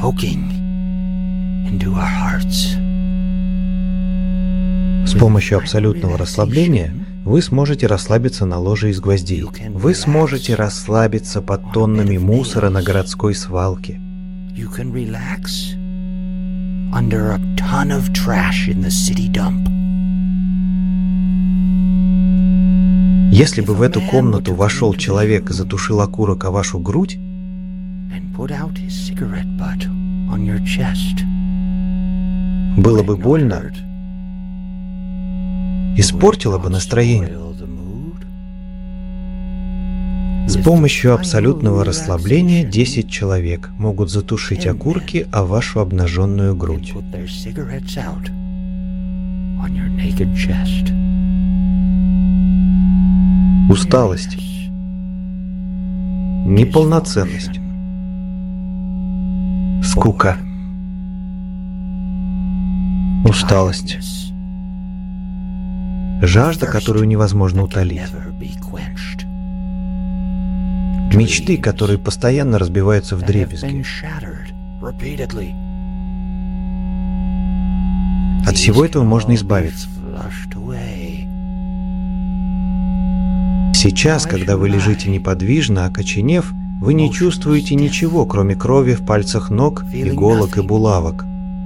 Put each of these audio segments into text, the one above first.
С помощью абсолютного расслабления вы сможете расслабиться на ложе из гвоздей. Вы сможете расслабиться под тоннами мусора на городской свалке. Если бы в эту комнату вошел человек и затушил окурок о вашу грудь, было бы больно, испортило бы настроение. С помощью абсолютного расслабления 10 человек могут затушить окурки о вашу обнаженную грудь. Усталость, неполноценность, скука, усталость, жажда, которую невозможно утолить, мечты, которые постоянно разбиваются вдребезги. От всего этого можно избавиться. Сейчас, когда вы лежите неподвижно, окоченев, вы не чувствуете ничего, кроме крови в пальцах ног, иголок и булавок.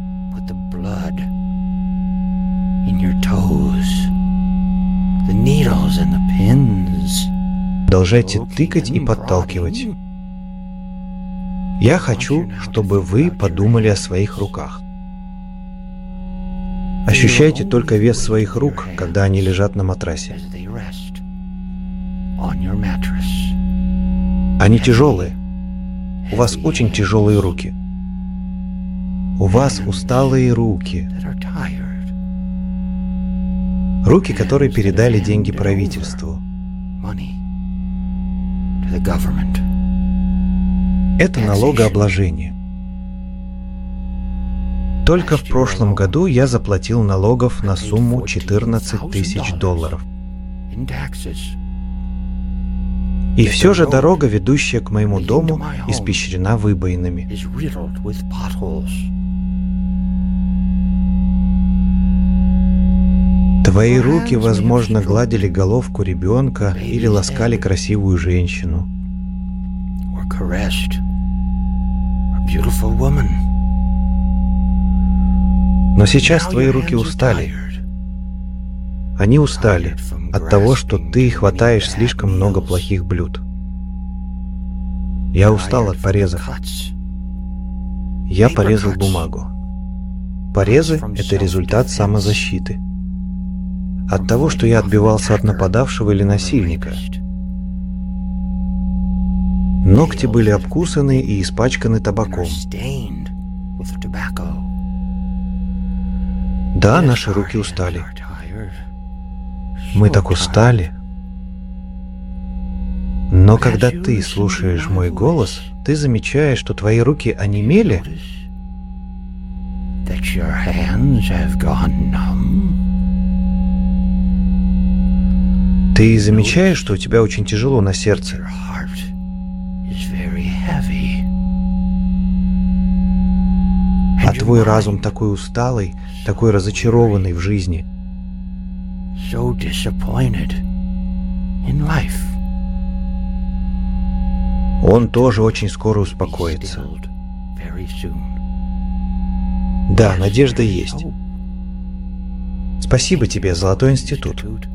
Продолжайте тыкать и подталкивать. Я хочу, чтобы вы подумали о своих руках. Ощущайте только вес своих рук, когда они лежат на матрасе. Они тяжелые. У вас очень тяжелые руки. У вас усталые руки. Руки, которые передали деньги правительству. Это налогообложение. Только в прошлом году я заплатил налогов на сумму $14 тысяч. И все же дорога, ведущая к моему дому, испещрена выбоинами. Твои руки, возможно, гладили головку ребенка или ласкали красивую женщину. Но сейчас твои руки устали. Они устали от того, что ты хватаешь слишком много плохих блюд. Я устал от порезов. Я порезал бумагу. Порезы — это результат самозащиты. От того, что я отбивался от нападавшего или насильника. Ногти были обкусаны и испачканы табаком. Да, наши руки устали. Мы так устали. Но когда ты слушаешь мой голос, ты замечаешь, что твои руки онемели. Ты замечаешь, что у тебя очень тяжело на сердце. А твой разум такой усталый, такой разочарованный в жизни. Он тоже очень скоро успокоится. Да, надежда есть. Спасибо тебе, Золотой институт.